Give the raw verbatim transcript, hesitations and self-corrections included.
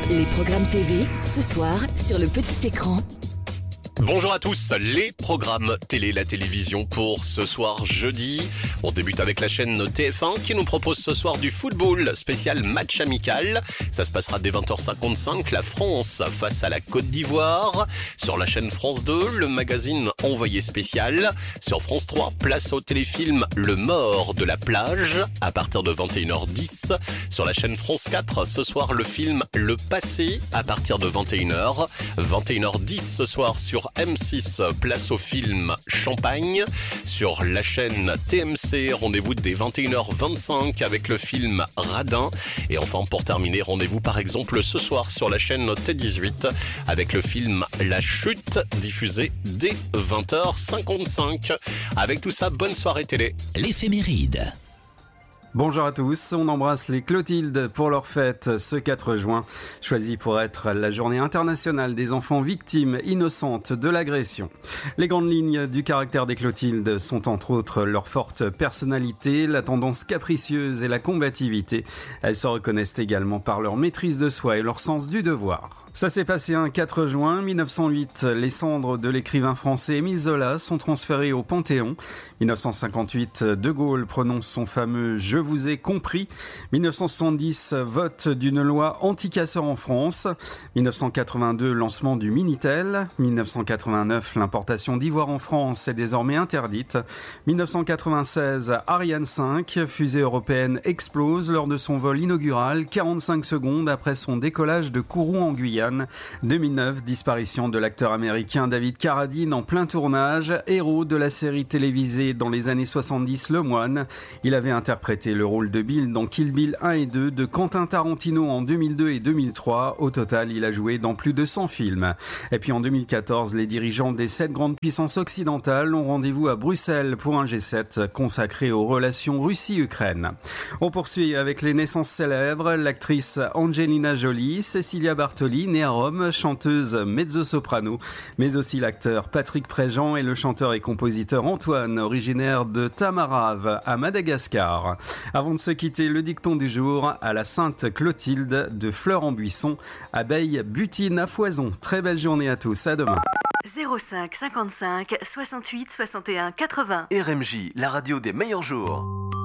Les programmes T V, ce soir, sur le petit écran. Bonjour à tous, les programmes télé, la télévision pour ce soir jeudi. On débute avec la chaîne T F un qui nous propose ce soir du football spécial match amical. Ça se passera dès vingt heures cinquante-cinq, la France face à la Côte d'Ivoire. Sur la chaîne France deux, le magazine Envoyé spécial. Sur France trois, place au téléfilm Le mort de la plage à partir de vingt et une heures dix. Sur la chaîne France quatre, ce soir le film Le passé à partir de vingt et une heures. vingt et une heures dix ce soir sur M six, place au film Champagne. Sur la chaîne T M C, rendez-vous dès vingt et une heures vingt-cinq avec le film Radin. Et enfin, pour terminer, rendez-vous par exemple ce soir sur la chaîne T dix-huit avec le film La Chute, diffusé dès vingt heures cinquante-cinq. Avec tout ça, bonne soirée télé. L'éphéméride. Bonjour à tous, on embrasse les Clotilde pour leur fête ce quatre juin, choisie pour être la journée internationale des enfants victimes innocentes de l'agression. Les grandes lignes du caractère des Clotilde sont entre autres leur forte personnalité, la tendance capricieuse et la combativité. Elles se reconnaissent également par leur maîtrise de soi et leur sens du devoir. Ça s'est passé un quatre juin mille neuf cent huit, les cendres de l'écrivain français Émile Zola sont transférées au Panthéon. mille neuf cent cinquante-huit, De Gaulle prononce son fameux « Je vous ai compris ». mille neuf cent soixante-dix, vote d'une loi anti-casseurs en France. mille neuf cent quatre-vingt-deux, lancement du Minitel. mille neuf cent quatre-vingt-neuf, l'importation d'ivoire en France est désormais interdite. mille neuf cent quatre-vingt-seize, Ariane cinq, fusée européenne explose lors de son vol inaugural, quarante-cinq secondes après son décollage de Kourou en Guyane. deux mille neuf, disparition de l'acteur américain David Carradine en plein tournage, héros de la série télévisée dans les années soixante-dix, Le Moine. Il avait interprété le rôle de Bill dans Kill Bill un et deux de Quentin Tarantino en deux mille deux et deux mille trois. Au total, il a joué dans plus de cent films. Et puis en deux mille quatorze, les dirigeants des sept grandes puissances occidentales ont rendez-vous à Bruxelles pour un G sept consacré aux relations Russie-Ukraine. On poursuit avec les naissances célèbres. L'actrice Angelina Jolie, Cecilia Bartoli, née à Rome, chanteuse mezzo-soprano, mais aussi l'acteur Patrick Préjean et le chanteur et compositeur Antoine, originaire de Tamarave à Madagascar. Avant de se quitter, le dicton du jour à la Sainte Clotilde de Fleurs en Buisson, abeille butine à foison. Très belle journée à tous, à demain. zéro cinq cinquante-cinq soixante-huit soixante et un quatre-vingts. R M J, la radio des meilleurs jours.